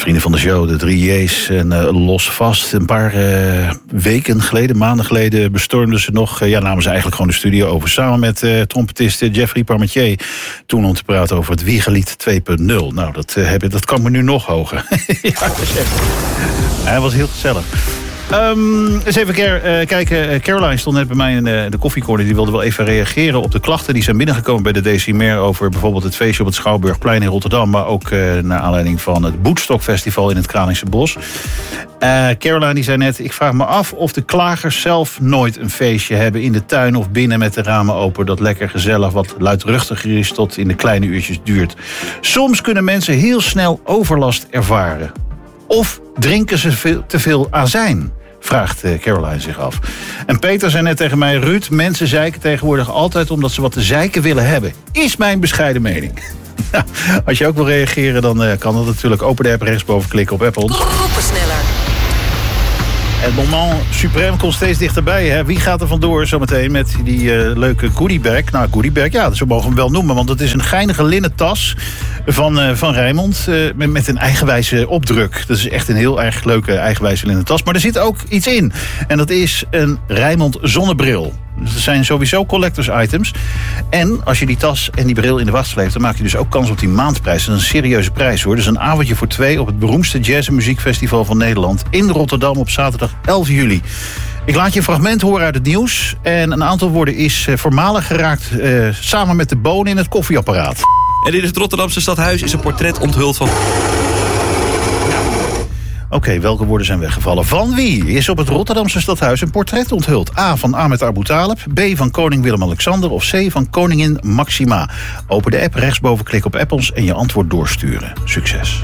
Vrienden van de show, de 3 J's en Los Vast. Een paar weken geleden, maanden geleden, bestormden ze nog... namen ze eigenlijk gewoon de studio over. Samen met trompetist Jeffrey Parmentier. Toen om te praten over het Wiegelied 2.0. Nou, dat kan me nu nog hoger. Hij was heel gezellig. Eens even kijken. Caroline stond net bij mij in de koffiecorner. Die wilde wel even reageren op de klachten die zijn binnengekomen bij de Decimer over bijvoorbeeld het feestje op het Schouwburgplein in Rotterdam. Maar ook naar aanleiding van het Woodstock-festival in het Kralingse Bos. Caroline die zei net, ik vraag me af of de klagers zelf nooit een feestje hebben in de tuin of binnen met de ramen open. Dat lekker gezellig, wat luidruchtiger is tot in de kleine uurtjes duurt. Soms kunnen mensen heel snel overlast ervaren. Of drinken ze te veel azijn? Vraagt Caroline zich af. En Peter zei net tegen mij, Ruud, mensen zeiken tegenwoordig altijd omdat ze wat te zeiken willen hebben. Is mijn bescheiden mening. Nou, als je ook wil reageren, dan kan dat natuurlijk. Open de app rechtsboven klikken op Apple. Groepensneller. Het moment suprême komt steeds dichterbij. Hè? Wie gaat er vandoor zometeen met die leuke goodiebag? Nou, goodiebag, ja, zo mogen we hem wel noemen. Want het is een geinige linnen tas van Rijnmond met een eigenwijze opdruk. Dat is echt een heel erg leuke eigenwijze linnen tas. Maar er zit ook iets in. En dat is een Rijnmond zonnebril. Dus dat zijn sowieso collectors items. En als je die tas en die bril in de was sleept, dan maak je dus ook kans op die maandprijs. Dat is een serieuze prijs, hoor. Dus een avondje voor 2 op het beroemdste jazz- en muziekfestival van Nederland in Rotterdam op zaterdag 11 juli. Ik laat je een fragment horen uit het nieuws. En een aantal woorden is voormalig geraakt samen met de bonen in het koffieapparaat. En in het Rotterdamse stadhuis is een portret onthuld van... Oké, welke woorden zijn weggevallen? Van wie is op het Rotterdamse stadhuis een portret onthuld? A, van Ahmed Abu Talib, B, van koning Willem-Alexander of C, van koningin Maxima? Open de app, rechtsboven klik op Apples en je antwoord doorsturen. Succes.